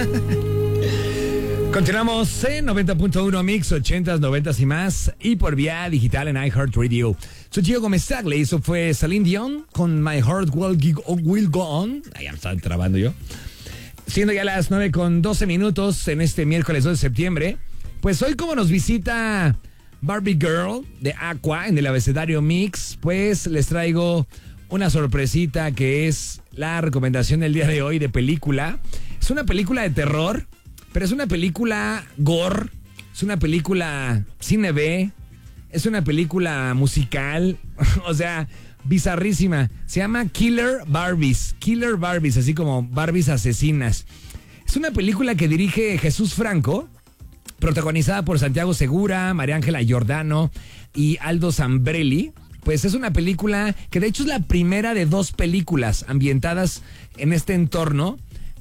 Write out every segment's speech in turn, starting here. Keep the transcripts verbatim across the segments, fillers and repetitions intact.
Continuamos en noventa punto uno Mix, ochentas, noventas y más, y por vía digital en iHeartRadio. Soy Gio Gómez Tagle, eso fue Celine Dion con My Heart Will, will Go On. Ahí ya me estaba trabando yo. Siendo ya las nueve con doce minutos en este miércoles dos de septiembre, pues hoy como nos visita Barbie Girl de Aqua en el abecedario Mix, pues les traigo una sorpresita que es la recomendación del día de hoy de película. Es una película de terror, pero es una película gore, es una película cine B, es una película musical, o sea, bizarrísima. Se llama Killer Barbies, Killer Barbies, así como Barbies asesinas. Es una película que dirige Jesús Franco, protagonizada por Santiago Segura, María Ángela Giordano y Aldo Zambrelli. Pues es una película que de hecho es la primera de dos películas ambientadas en este entorno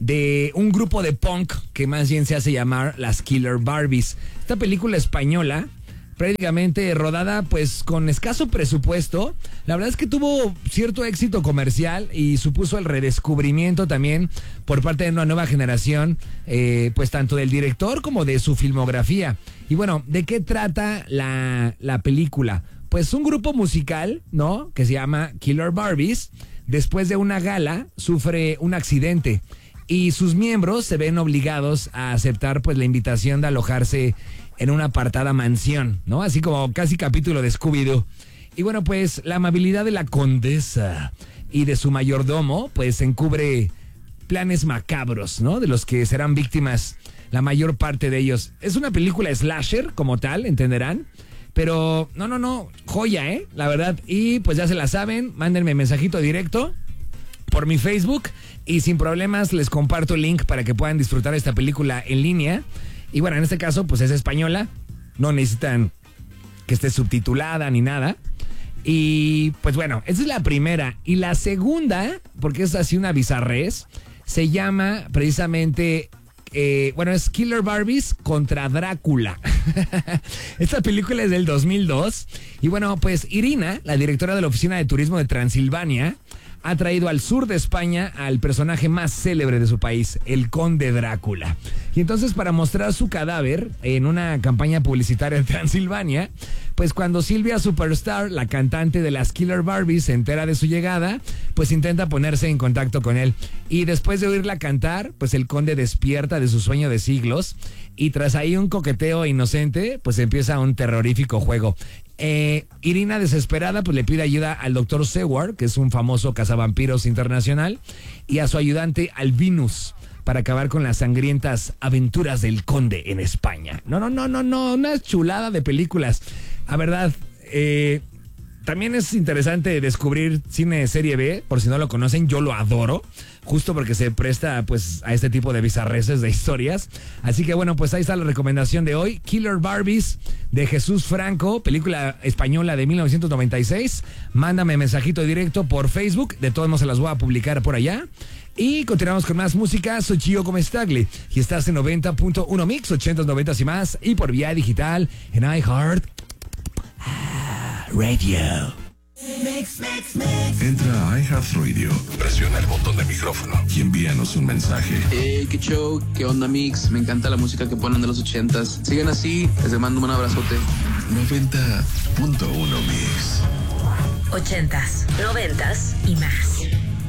de un grupo de punk que más bien se hace llamar las Killer Barbies. Esta película española, prácticamente rodada pues con escaso presupuesto, la verdad es que tuvo cierto éxito comercial y supuso el redescubrimiento también por parte de una nueva generación, eh, pues tanto del director como de su filmografía. Y bueno, ¿de qué trata la, la película? Pues un grupo musical, ¿no?, que se llama Killer Barbies, después de una gala sufre un accidente y sus miembros se ven obligados a aceptar pues la invitación de alojarse en una apartada mansión, ¿no? Así como casi capítulo de Scooby-Doo. Y bueno, pues la amabilidad de la condesa y de su mayordomo, pues encubre planes macabros, ¿no?, de los que serán víctimas la mayor parte de ellos. Es una película slasher como tal, entenderán. Pero no, no, no, joya, ¿eh? La verdad. Y pues ya se la saben, mándenme mensajito directo por mi Facebook y sin problemas les comparto el link para que puedan disfrutar esta película en línea. Y bueno, en este caso pues es española, no necesitan que esté subtitulada ni nada. Y pues bueno, esa es la primera. Y la segunda, porque es así una bizarrez, se llama precisamente... Eh, bueno, es Killer Barbies contra Drácula. Esta película es del dos mil dos. Y bueno, pues Irina, la directora de la Oficina de Turismo de Transilvania, ha traído al sur de España al personaje más célebre de su país, el Conde Drácula. Y entonces, para mostrar su cadáver en una campaña publicitaria en Transilvania, pues cuando Silvia Superstar, la cantante de las Killer Barbies, se entera de su llegada, pues intenta ponerse en contacto con él. Y después de oírla cantar, pues el conde despierta de su sueño de siglos y tras ahí un coqueteo inocente, pues empieza un terrorífico juego. Eh, Irina, desesperada, pues le pide ayuda al doctor Seward, que es un famoso cazavampiros internacional, y a su ayudante Albinus, para acabar con las sangrientas aventuras del conde en España. No, no, no, no, no, una chulada de películas. A verdad, eh, también es interesante descubrir cine de serie B, por si no lo conocen, yo lo adoro, justo porque se presta pues a este tipo de bizarreces de historias. Así que bueno, pues ahí está la recomendación de hoy, Killer Barbies de Jesús Franco, película española de mil novecientos noventa y seis. Mándame mensajito directo por Facebook, de todos modos se las voy a publicar por allá. Y continuamos con más música. Soy Gio Gómez Tagle y estás en noventa punto uno Mix, ochentas, noventas y más, y por vía digital en iHeart Radio. Mix, mix, mix. Entra a iHeartRadio, presiona el botón de micrófono y envíanos un mensaje. Hey, qué show, qué onda, Mix. Me encanta la música que ponen de los ochentas. Sigan así, les mando un abrazote. noventa punto uno Mix. Ochentas, noventas y más.